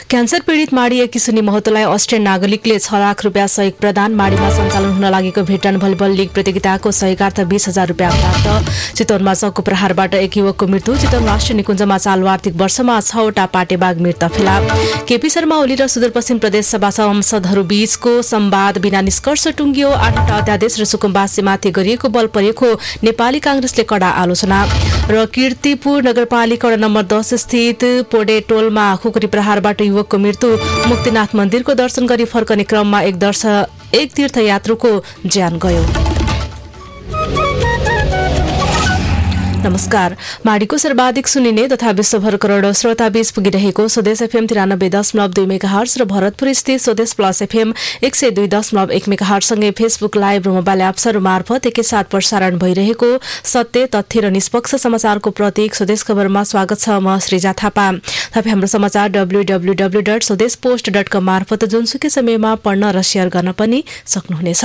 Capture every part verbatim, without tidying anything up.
Cancer पीडित माडी किशुनी महतोलाई Australian नागरिकले छ लाख रुपियाँ सहयोग प्रदान। माडीमा सञ्चालन हुन लागेको भेटरन भलिबल लीग प्रतियोगिताको सहयोगार्थ बीस हजार रुपियाँ प्राप्त। चितवनमा चक्कु प्रहारबाट एक युवकको मृत्यु। चितवन राष्ट्रिय निकुञ्जमा चालु आर्थिक वर्षमा छवटा पाटेबाघ मृत फेला। केपी शर्मा ओली र सुदूरपश्चिम प्रदेश सभा सांसदहरू बीचको संवाद बिना निष्कर्ष टुङ्गियो। आठवटा अध्यादेश र सुकुम्बासीमाथि गरिएको बल प्रयोगको नेपाली कांग्रेसले कडा आलोचना। र कीर्तिपुर नगरपालिका नम्बर दस स्थित पोडेटोलमा खुकुरी प्रहारबाट युवकको मृत्यु। मुक्तिनाथ मन्दिरको दर्शन गरी फर्कने क्रममा एक दर्श एक तीर्थयात्रुको ज्यान गयो। नमस्कार। माडीको सर्वाधिक सुनिने तथा विश्वभर करोडौं श्रोता बीच पुगिरहेको स्वदेश एफएम तिरानब्बे दशमलव दुई मेगाहर्ज र भरतपुर स्थित स्वदेश प्लस एफएम एक सय दुई दशमलव एक मेगाहर्जसँगै फेसबुक लाइभ र मोबाइल एप्सहरू मार्फत एकैसाथ प्रसारण भइरहेको सत्य तथ्य र निष्पक्ष समाचारको प्रतीक स्वदेश खबरमा स्वागत छ। म श्रीजा थापा। तपाईँ हाम्रो समाचार डब्ल्यू डब्ल्यू डब्ल्यू डट स्वदेश पोस्ट डट कम मार्फत जुनसुकै समयमा पढ्न र शेयर गर्न पनि सक्नुहुनेछ।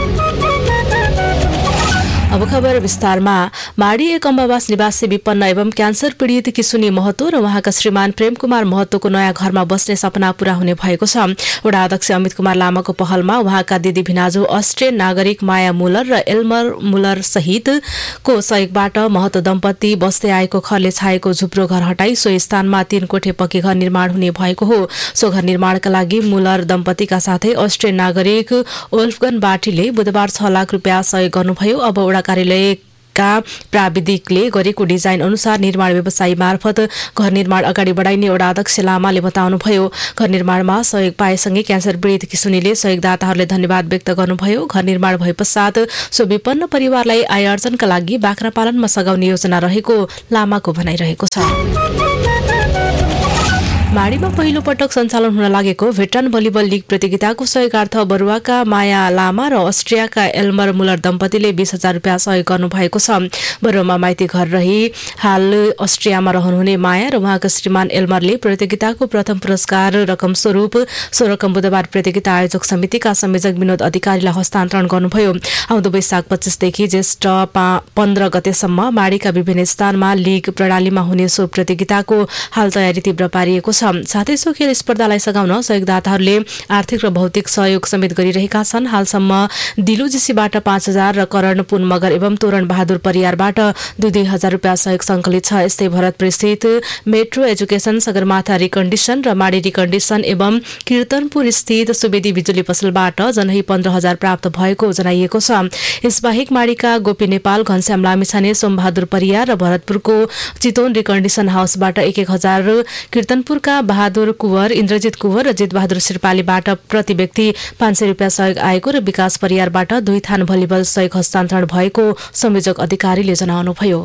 अब खबर विस्तारमा। माडी एक अम्बावास निवासी विपन्न एवं क्यान्सर पीडित किशुनी महतो र उहाँका श्रीमान प्रेम कुमार महतोको नयाँ घरमा बस्ने सपना पूरा हुने भएको छ। वडा अध्यक्ष अमित कुमार लामाको पहलमा उहाँका दिदी भिनाजु अस्ट्रेलियन नागरिक माया मुलर र एल्मर मुलर सहितको सहयोगबाट महतो दम्पति बस्दै आएको खरले छाएको झुप्रो घर हटाई सो स्थानमा तीन कोठे पक्की घर निर्माण हुने भएको हो। सो घर निर्माणका लागि मुलर दम्पतिका साथै अस्ट्रेलियन नागरिक ओल्फगन बाटीले बुधबार छ लाख रुपियाँ सहयोग गर्नुभयो। अब वडा कार्यालयका प्राविधिकले गरेको डिजाइन अनुसार निर्माण व्यवसायी मार्फत घर निर्माण अगाडि बढाइने वडा अध्यक्ष लामाले बताउनुभयो। घर निर्माणमा सहयोग पाएसँगै क्यान्सर पीडित किशुनीले सहयोगदाताहरूले धन्यवाद व्यक्त गर्नुभयो। घर निर्माण भए पश्चात सो विपन्न परिवारलाई आय आर्जनका लागि बाख्रा पालनमा सघाउने योजना रहेको लामाको भनाइरहेको छ। माडीमा पहिलो पटक सञ्चालन हुन लागेको भेटरन भलिबल लीग प्रतियोगिताको सहयोगार्थ बरुवाका माया लामा र अस्ट्रियाका एल्मर मुलर दम्पतिले बीस हजार रुपियाँ सहयोग गर्नु भएको छ। बरुवामा माइती घर रही हाल अस्ट्रियामा रहनुहुने माया र उहाँका श्रीमान एल्मरले प्रतियोगिताको प्रथम पुरस्कार रकम स्वरूप सो रकम बुधबार प्रतियोगिता आयोजक समितिका संयोजक विनोद अधिकारीलाई हस्तान्तरण गर्नुभयो। आउँदो वैशाख पच्चीसदेखि ज्येष्ठ पन्ध्र गतेसम्म माडीका विभिन्न स्थानमा लीग प्रणालीमा हुने सो प्रतियोगिताको हाल तयारी तीव्र पारिएको छ। साथै सो खेल स्पर्धालाई सघाउन सहयोगदाताहरूले आर्थिक र भौतिक सहयोग समेत गरिरहेका छन्। हालसम्म दिलु जीसीबाट पाँच हजार र करण पुन मगर एवं तोरण बहादुर परियारबाट दुई दुई हजार रुपियाँ सहयोग सङ्कलित छ। यस्तै भरतपुर स्थित मेट्रो एजुकेसन, सगरमाथा रिकन्डिसन र माडी रिकन्डिसन एवं कीर्तनपुर स्थित सुवेदी बिजुली पसलबाट जनही पन्ध्र हजार प्राप्त भएको जनाइएको छ। यसबाहेक माडीका गोपी नेपाल, घनश्याम लामिछाने, सोमबहादुर परियार र भरतपुरको चितवन रिकन्डिसन हाउसबाट एक एक हजार, कीर्तनपुरका बहादुर कुवर, इन्द्रजित कुवर र जितबहादुर शेर्पालीबाट प्रति व्यक्ति पाँच सय रुपियाँ सहयोग आएको र विकास परियारबाट दुई थान भलिबल सहयोग हस्तान्तरण भएको संयोजक अधिकारीले जनाउनुभयो।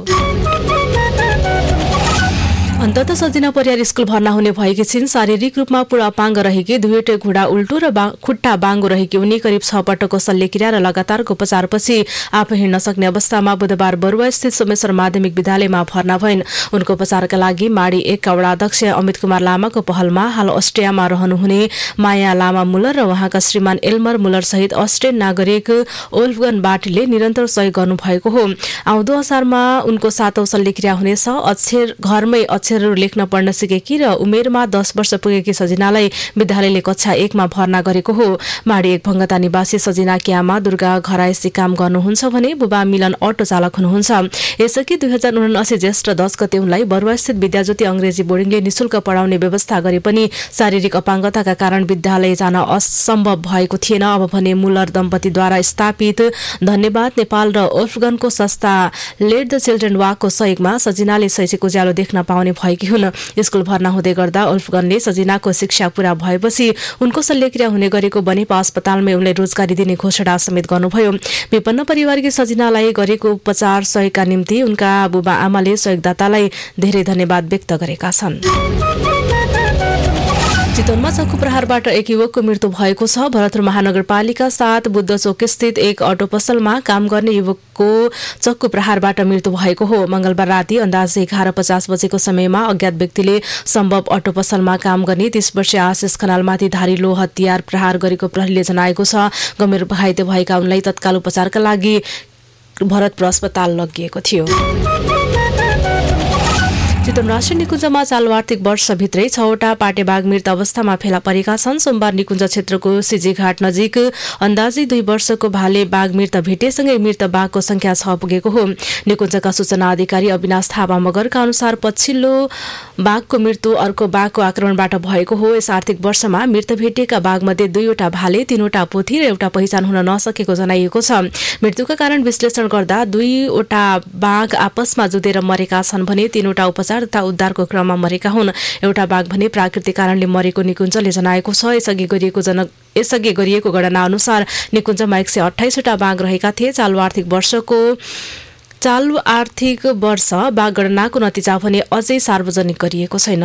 अन्तत सजिना परियार स्कुल भर्ना हुने भएकी छिन्। शारीरिक रूपमा पूरा अपाङ्ग रहेकी, दुईवटै घुँडा उल्टो र बा, खुट्टा बाङ्गो रहेकी उनी करिब छ पटकको शल्यक्रिया र लगातारको उपचारपछि आफै हिँड्न सक्ने अवस्थामा बुधबार बरुवा स्थित सोमेश्वर माध्यमिक विद्यालयमा भर्ना भइन्। उनको उपचारका लागि माडी एकका वडा अध्यक्ष अमित कुमार लामाको पहलमा हाल अस्ट्रियामा रहनुहुने माया लामा मुलर र उहाँका श्रीमान एल्मर मुलर सहित अस्ट्रेलियन नागरिक ओल्फगन बाटीले निरन्तर सहयोग गर्नुभएको हो। आउँदो असारमा उनको सातौं शल्यक्रिया हुनेछ। अक्षर घरमै अक्षर लेख्न पढ्न सिकेकी र उमेरमा दस वर्ष पुगेकी सजिनालाई विद्यालयले कक्षा एकमा भर्ना गरेको हो। माडी एक भङ्गता निवासी सजिनाकी आमा दुर्गा घरायसी काम गर्नुहुन्छ भने बुबा मिलन अटो चालक हुनुहुन्छ। यसअघि दुई हजार उनासी ज्येष्ठ दस गते उनलाई बरुवास्थित विद्याज्योति अंग्रेजी बोर्डिङले निशुल्क पढाउने व्यवस्था गरे पनि शारीरिक अपाङ्गताका कारण विद्यालय जान असम्भव भएको थिएन। अब भने मुलर दम्पतिद्वारा स्थापित धन्यवाद नेपाल र ओल्फगनको संस्था लेट द चिल्ड्रेन वाकको सहयोगमा सजिनाले शैक्षिक उज्यालो देख्न पाउने भएकी हुन्। स्कुल भर्ना हुँदै गर्दा उल्फगनले सजिनाको शिक्षा पूरा भएपछि उनको शल्यक्रिया हुने गरेको बनेपा अस्पतालमै उनलाई रोजगारी दिने घोषणा समेत गर्नुभयो। विपन्न परिवारकी सजिनालाई गरेको उपचार सहयोगका निम्ति उनका बुबा आमाले सहयोगदातालाई धेरै धन्यवाद व्यक्त गरेका छन्। चितवनमा चक्कु प्रहारबाट एक युवकको मृत्यु भएको छ। भरतपुर महानगरपालिका सात बुद्ध चौक स्थित एक अटो पसलमा काम गर्ने युवकको चक्कु प्रहारबाट मृत्यु भएको हो। मंगलबार राति अन्दाज एघार पचास बजेको समयमा अज्ञात व्यक्तिले सम्भव अटो पसलमा काम गर्ने तीस वर्षीय आशिष खनालमाथि धारिलो हतियार प्रहार गरेको प्रहरीले जनाएको छ। गम्भीर घाइते भएका उनलाई तत्काल उपचारका लागि भरतपुर अस्पताल लगिएको थियो। चितवन निकुञ्जमा चालु आर्थिक वर्षभित्रै छवटा पाटे बाघ मृत अवस्थामा फेला परेका छन्। सोमबार निकुञ्ज क्षेत्रको सिजीघाट नजिक अन्दाजी दुई वर्षको भाले बाघ मृत भेटेसँगै मृत बाघको संख्या छ पुगेको हो। निकुञ्जका सूचना अधिकारी अविनाश थापा मगरका अनुसार पछिल्लो बाघको मृत्यु अर्को बाघको आक्रमणबाट भएको हो। यस आर्थिक वर्षमा मृत भेटिएका बाघमध्ये दुईवटा भाले, तीनवटा पोथी र एउटा पहिचान हुन नसकेको जनाइएको छ। मृत्युका कारण विश्लेषण गर्दा दुईवटा बाघ आपसमा जुधेर मरेका छन् भने तीनवटा उपचार तथा उद्धारको क्रममा मरेका हुन्। एउटा बाघ भने प्राकृतिक कारणले मरेको निकुञ्जले जनाएको छ। यसअघि गरिएको जन यसअघि गरिएको गणना अनुसार निकुञ्जमा एक सय अठाइसवटा बाघ रहेका थिए। चालु आर्थिक वर्षको चालु आर्थिक वर्ष बाघ गणनाको नतिजा भने अझै सार्वजनिक गरिएको छैन।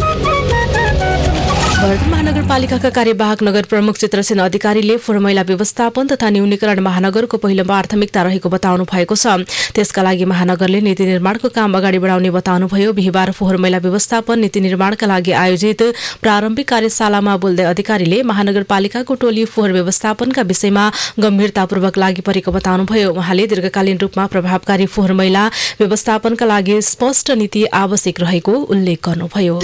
भरतपुर महानगरपालिकाका कार्यवाहक नगर प्रमुख चित्रसेन अधिकारीले फोहोर मैला व्यवस्थापन तथा न्यूनीकरण महानगरको पहिलो प्राथमिकता रहेको बताउनु भएको छ। त्यसका लागि महानगरले नीति निर्माणको काम अगाडि बढाउने बताउनुभयो। बिहिबार फोहोर मैला व्यवस्थापन नीति निर्माणका लागि आयोजित प्रारम्भिक कार्यशालामा बोल्दै अधिकारीले महानगरपालिकाको टोली फोहोर व्यवस्थापनका विषयमा गम्भीरतापूर्वक लागि परेको बताउनुभयो। उहाँले दीर्घकालीन रूपमा प्रभावकारी फोहोर मैला व्यवस्थापनका लागि स्पष्ट नीति आवश्यक रहेको उल्लेख गर्नुभयो।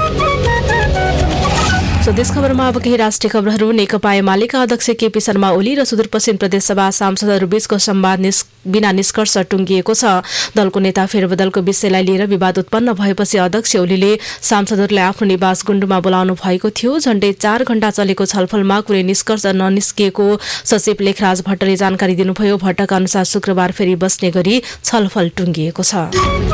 स्वदेश खबरमा अब केही राष्ट्रिय खबरहरू। नेकपा एमालेका अध्यक्ष केपी शर्मा ओली र सुदूरपश्चिम प्रदेशसभा सांसदहरूबीचको संवाद निस्, बिना निष्कर्ष टुङ्गिएको छ। दलको नेता फेरबदलको विषयलाई लिएर विवाद उत्पन्न भएपछि अध्यक्ष ओलीले सांसदहरूलाई आफ्नो निवास गुण्डुमा बोलाउनु भएको थियो। झण्डै चार घण्टा चलेको छलफलमा कुनै निष्कर्ष ननिस्किएको सचिव लेखराज भट्टले जानकारी दिनुभयो। भट्टका अनुसार शुक्रबार फेरि बस्ने गरी छलफल टुङ्गिएको छ।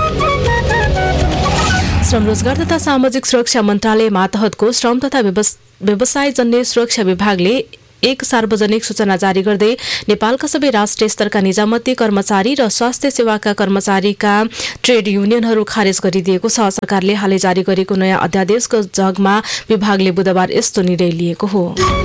श्रम रोजगार तथा सामाजिक सुरक्षा मन्त्रालय मातहतको श्रम तथा व्यवसाय जन्य सुरक्षा विभागले एक सार्वजनिक सूचना जारी गर्दै नेपालका सबै राष्ट्रिय स्तरका निजामती कर्मचारी र स्वास्थ्य सेवाका कर्मचारीका ट्रेड युनियनहरू खारेज गरिदिएको छ। सरकारले हालै जारी गरेको नयाँ अध्यादेशको जगमा विभागले बुधबार यस्तो निर्णय लिएको हो।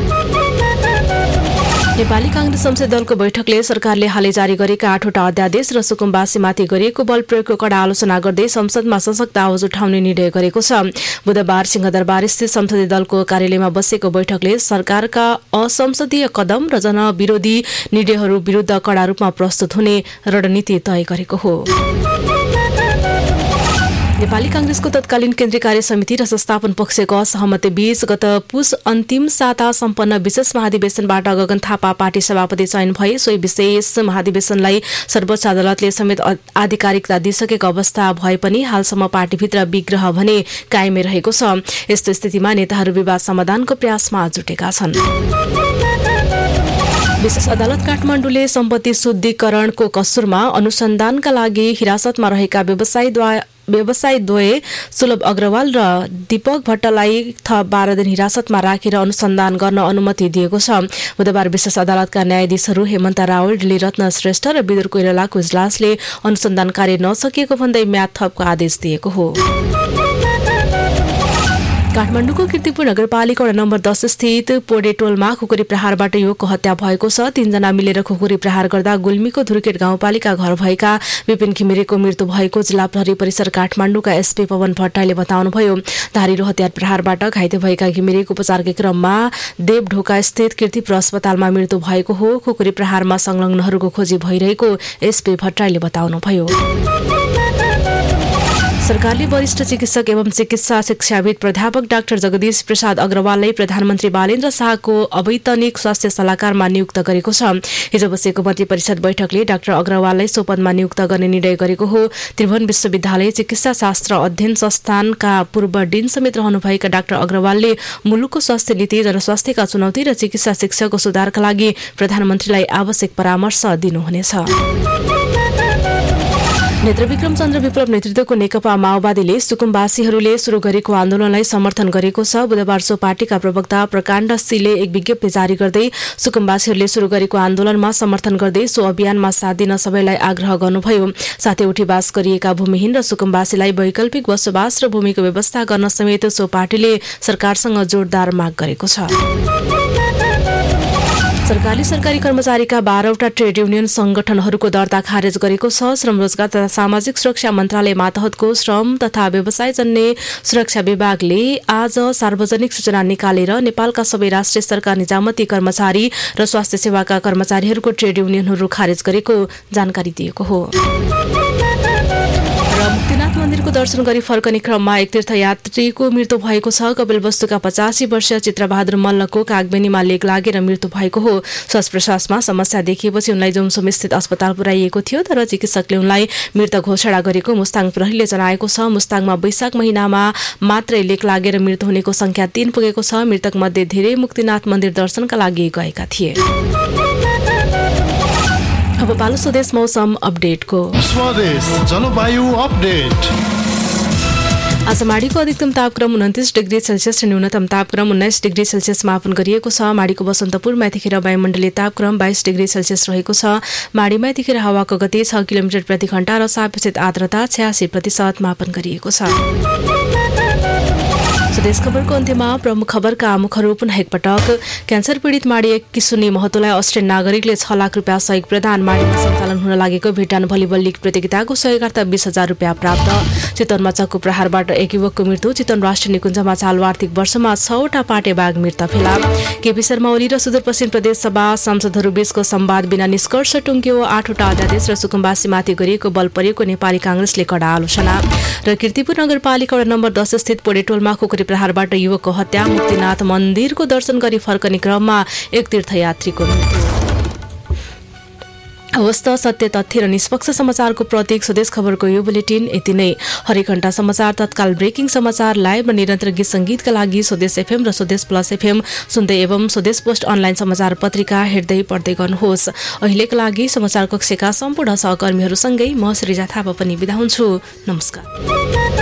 नेपाली कांग्रेस संसदीय दलको बैठकले सरकारले हालै जारी गरेका आठवटा अध्यादेश र सुकुम्बासीमाथि गरिएको बल प्रयोगको कड़ा आलोचना गर्दै संसदमा सशक्त आवाज उठाउने निर्णय गरेको छ। बुधबार सिंहदरबार स्थित संसदीय दलको कार्यालयमा बसेको बैठकले सरकारका असंसदीय कदम र जनविरोधी निर्णयहरू विरुद्ध कड़ा रूपमा प्रस्तुत हुने रणनीति तय गरेको हो। नेपाली कांग्रेसको तत्कालीन केन्द्रीय कार्य समिति र संस्थापन पक्षको असहमति बीच गत पुस अन्तिम साता सम्पन्न विशेष महाधिवेशनबाट गगन थापा पार्टी सभापति चयन भए। सोही विशेष महाधिवेशनलाई सर्वोच्च अदालतले समेत आधिकारिकता दिइसकेको अवस्था भए पनि हालसम्म पार्टीभित्र विग्रह भने कायमै रहेको छ। यस्तो स्थितिमा नेताहरू विवाद समाधानको प्रयासमा जुटेका छन्। विशेष अदालत काठमाडौँले सम्पत्ति शुद्धिकरणको कसुरमा अनुसन्धानका लागि हिरासतमा रहेका व्यवसायद्वारा व्यवसायद्वय सुलभ अग्रवाल र दीपक भट्टलाई थप बाह्र दिन हिरासतमा राखेर अनुसन्धान गर्न अनुमति दिएको छ। बुधबार विशेष अदालतका न्यायाधीशहरू हेमन्त रावल, डीलीरत्न श्रेष्ठ र विदुर कोइरालाको इजलासले अनुसन्धान कार्य नसकिएको भन्दै म्याद थपको आदेश दिएको हो। काठमाडौँको कीर्तिपुर नगरपालिका वडा नम्बर दस स्थित पोडेटोलमा खुकुरी प्रहारबाट युवकको हत्या भएको छ। तीनजना मिलेर खुकुरी प्रहार गर्दा गुल्मीको धुर्केट गाउँपालिका घर भएका विपिन घिमिरेको मृत्यु भएको जिल्ला प्रहरी परिसर काठमाडौँका एसपी पवन भट्टराईले बताउनुभयो। धारिलो हतियार प्रहारबाट घाइते भएका घिमिरेको उपचारकै क्रममा देवढोका स्थित कीर्तिपुर अस्पतालमा मृत्यु भएको हो। खुकुरी प्रहारमा संलग्नहरूको खोजी भइरहेको एसपी भट्टराईले बताउनुभयो। सरकारले वरिष्ठ चिकित्सक एवं चिकित्सा शिक्षाविद प्राध्यापक डाक्टर जगदीश प्रसाद अग्रवाललाई प्रधानमन्त्री बालेन्द्र शाहको अवैतनिक स्वास्थ्य सल्लाहकारमा नियुक्त गरेको छ। हिजो बसेको मन्त्री परिषद बैठकले डाक्टर अग्रवाललाई सो पदमा नियुक्त गर्ने निर्णय गरेको हो। त्रिभुवन विश्वविद्यालय चिकित्सा शास्त्र अध्ययन संस्थानका पूर्व डीन समेत रहनुभएका डाक्टर अग्रवालले मुलुकको स्वास्थ्य नीति, जनस्वास्थ्यका चुनौती र चिकित्सा शिक्षाको सुधारका लागि प्रधानमन्त्रीलाई आवश्यक परामर्श दिनुहुनेछ। नेत्रविक्रम चन्द्र विप्लव नेतृत्वको नेकपा माओवादीले सुकुम्बासीहरूले शुरू गरेको आन्दोलनलाई समर्थन गरेको छ। बुधबार सो पार्टीका प्रवक्ता प्रकाण्ड सिंहले एक विज्ञप्ति जारी गर्दै सुकुम्बासीहरूले शुरू गरेको आन्दोलनमा समर्थन गर्दै सो अभियानमा साथ दिन सबैलाई आग्रह गर्नुभयो। साथै उठीवास गरिएका भूमिहीन र सुकुम्बासीलाई वैकल्पिक बसोबास र भूमिको व्यवस्था गर्न समेत सो पार्टीले सरकारसँग जोरदार माग गरेको छ। सरकारले सरकारी कर्मचारीका बाह्रवटा ट्रेड युनियन संगठनहरूको दर्ता खारेज गरेको छ। श्रम रोजगार तथा सामाजिक सुरक्षा मन्त्रालय मातहतको श्रम तथा व्यवसाय जन्य सुरक्षा विभागले आज सार्वजनिक सूचना निकालेर नेपालका सबै राष्ट्रिय स्तरका निजामती कर्मचारी र स्वास्थ्य सेवाका कर्मचारीहरूको ट्रेड युनियनहरू खारेज गरेको जानकारी दिएको हो। मुक्तिनाथ मन्दिर मन्दिरको दर्शन गरी फर्कने क्रममा एक तीर्थयात्रीको मृत्यु भएको छ। कपिलवस्तुका पचासी वर्षीय चित्रबहादुर मल्लको कागबेनीमा लेक लागेर मृत्यु भएको हो। श्वास प्रश्वासमा समस्या देखिएपछि उनलाई जोमसोमस्थित अस्पताल पुर्याइएको थियो, तर चिकित्सकले उनलाई मृत घोषणा गरेको मुस्ताङ प्रहरीले जनाएको छ। मुस्ताङमा वैशाख महिनामा मात्रै लेक लागेर मृत्यु हुनेको संख्या तीन पुगेको छ। मृतक मध्ये धेरै मुक्तिनाथ मन्दिर दर्शनका लागि गएका थिए। अब पालो स्वदेश मौसम अपडेटको। स्वदेश जलवायु अपडेट। आज माडीको अधिकतम तापक्रम उन्तिस डिग्री सेल्सियस र न्यूनतम तापक्रम उन्नाइस डिग्री सेल्सियस मापन गरिएको छ। माडीको बसन्तपुरमा यतिखेर वायुमण्डलीय तापक्रम बाइस डिग्री सेल्सियस रहेको छ। माडीमा यतिखेर हावाको गति छ किलोमिटर प्रति घण्टा र सापेक्षिक आर्द्रता छ्यासी प्रतिशत मापन गरिएको छ। स्वदेश खबरको अन्त्यमा प्रमुख खबरका मुखहरू पुनः एकपटक। क्यान्सर पीडित माडी एक किशुनी महतोलाई अस्ट्रेलियन नागरिकले छ लाख रुपियाँ सहयोग प्रदान। माडीमा सञ्चालन हुन लागेको भेटान भलिबल लिग प्रतियोगिताको सहयोगार्थ बीस हजार रुपियाँ प्राप्त। चितवनमा चक्कु प्रहारबाट एक युवकको मृत्यु। चितवन राष्ट्रिय निकुञ्जमा चालु आर्थिक वर्षमा छवटा पाटे बाघ मृत फेला। केपी शर्मा ओली र सुदूरपश्चिम प्रदेश सभा सांसदहरू बीचको संवाद बिना निष्कर्ष टुङ्ग्यो। आठवटा अध्यादेश र सुकुम्बासीमाथि गरिएको बल परिएको नेपाली कांग्रेसले कडा आलोचना। र कीर्तिपुर नगरपालिका वडा नम्बर दस स्थित पोडेटोलमा खुकुरी प्रहारबाट युवकको हत्या। मुक्तिनाथ मन्दिरको दर्शन गरी फर्कने क्रममा एक तीर्थयात्रीको मृत्यु। अवस्था सत्य तथ्य र निष्पक्ष समाचारको प्रतीक स्वदेश खबरको यो बुलेटिन यति नै। हरेक घण्टा समाचार, तत्काल ब्रेकिङ समाचार, लाइभ र निरन्तर गीत सङ्गीतका लागि स्वदेश एफएम र स्वदेश प्लस एफएम सुन्दै एवं स्वदेश पोस्ट अनलाइन समाचार पत्रिका हेर्दै पढ्दै गर्नुहोस्। अहिलेका लागि समाचार कक्षका सम्पूर्ण सहकर्मीहरूसँगै म सृजा थापा पनि बिदा हुन्छु। नमस्कार।